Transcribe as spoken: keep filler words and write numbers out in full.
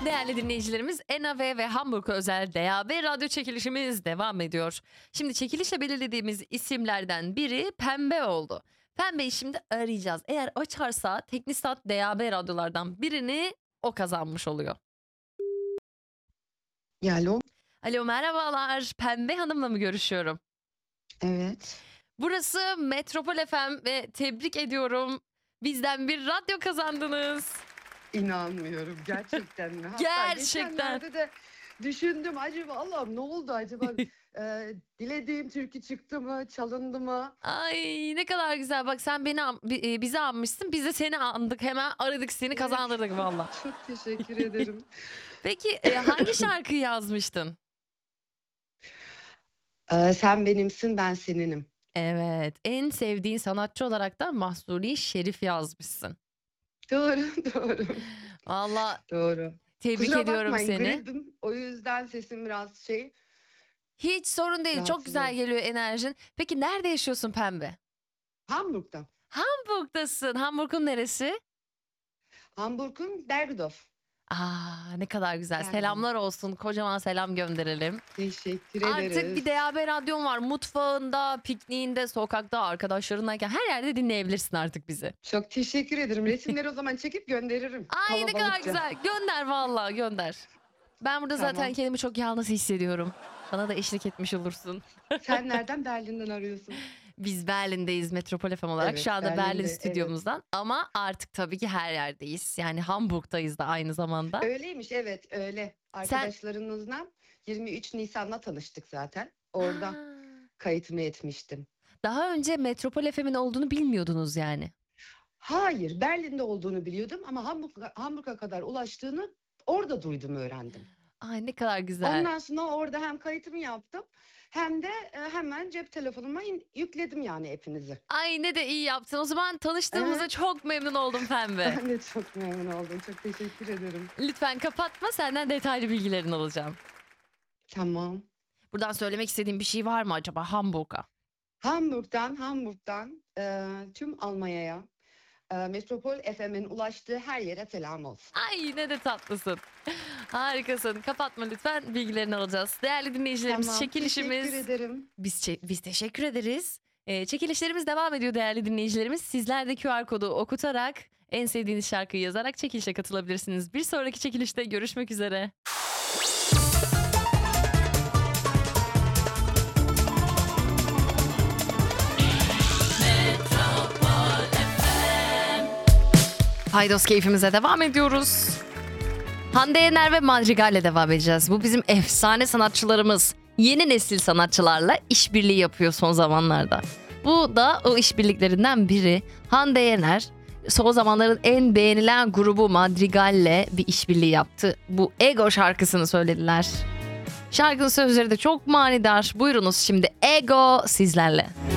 Değerli dinleyicilerimiz, Ena V ve Hamburg'a özel D A B radyo çekilişimiz devam ediyor. Şimdi çekilişle belirlediğimiz isimlerden biri Pembe oldu. Pembe'yi şimdi arayacağız. Eğer açarsa Teknisat D A B radyolardan birini o kazanmış oluyor. Ya, alo. Alo, merhabalar. Pembe Hanım'la mı görüşüyorum? Evet. Burası Metropol F M ve tebrik ediyorum. Bizden bir radyo kazandınız. İnanmıyorum gerçekten mi? Hatta Gerçekten. geçenlerde de düşündüm, acaba Allah'ım ne oldu acaba? Eee, dilediğim türkü çıktı mı, çalındı mı? Ay ne kadar güzel. Bak sen beni an- bi- e, bizi anmışsın. Biz de seni andık. Hemen aradık seni Evet. kazandırdık valla. Çok teşekkür ederim. Peki e, hangi şarkıyı yazmıştın? Eee, sen benimsin, ben seninim. Evet. En sevdiğin sanatçı olarak da Mahsuni Şerif yazmışsın. Doğru, doğru, Valla doğru. tebrik Kusura ediyorum bakmayın, seni. gripim. O yüzden sesim biraz şey, Hiç sorun değil. Çok güzel rahatsızım. geliyor enerjin. Peki nerede yaşıyorsun Pembe? Hamburg'da. Hamburg'dasın. Hamburg'un neresi? Hamburg'un Bergedorf. Aa ne kadar güzel. Bergedorf. Selamlar olsun. Kocaman selam gönderelim. Teşekkür Artık bir ederiz. D A B radyon var. Mutfağında, pikniğinde, sokakta, arkadaşlarınlayken her yerde dinleyebilirsin artık bizi. Çok teşekkür ederim. Resimleri o zaman çekip gönderirim. Ay ne kadar Kalabalıkça. güzel. Gönder vallahi gönder. Ben burada zaten Tamam. kendimi çok yalnız hissediyorum. Bana da eşlik etmiş olursun. Sen nereden? Berlin'den arıyorsun. Biz Berlin'deyiz Metropol F M olarak. Evet, Şu anda Berlin Berlin'de, evet. stüdyomuzdan. Ama artık tabii ki her yerdeyiz. Yani Hamburg'dayız da aynı zamanda. Öyleymiş, evet, öyle. Sen... Arkadaşlarınızla yirmi üç Nisan'da tanıştık zaten. Oradan Aa, kayıtımı etmiştim. daha önce Metropol F M'in olduğunu bilmiyordunuz yani. Hayır, Berlin'de olduğunu biliyordum ama Hamburg'a Hamburg'a kadar ulaştığını orada duydum, öğrendim. Ay ne kadar güzel. Ondan sonra orada hem kayıtımı yaptım hem de e, hemen cep telefonuma in- yükledim yani hepinizi. Ay ne de iyi yaptın. O zaman tanıştığımıza Evet. çok memnun oldum Pembe. Ben de çok memnun oldum. Çok teşekkür ederim. Lütfen kapatma. Senden detaylı bilgilerini alacağım. Tamam. Buradan söylemek istediğin bir şey var mı acaba Hamburg'a? Hamburg'dan, Hamburg'dan e, tüm Almanya'ya, e, Metropol F M'in ulaştığı her yere selam olsun. Ay ne de tatlısın. Harikasın. Kapatma lütfen. Bilgilerini alacağız. Değerli dinleyicilerimiz, Tamam, çekilişimiz. teşekkür ederim. Biz çe- biz teşekkür ederiz. Ee, çekilişlerimiz devam ediyor değerli dinleyicilerimiz. Sizler de Q R kodu okutarak en sevdiğiniz şarkıyı yazarak çekilişe katılabilirsiniz. Bir sonraki çekilişte görüşmek üzere. Paydos keyfimize devam ediyoruz. Hande Yener ve Madrigal'le devam edeceğiz. Bu bizim efsane sanatçılarımız. Yeni nesil sanatçılarla işbirliği yapıyor son zamanlarda. Bu da o işbirliklerinden biri. Hande Yener son zamanların en beğenilen grubu Madrigal'le bir işbirliği yaptı. Bu Ego şarkısını söylediler. Şarkının sözleri de çok manidar. Buyurunuz şimdi Ego sizlerle.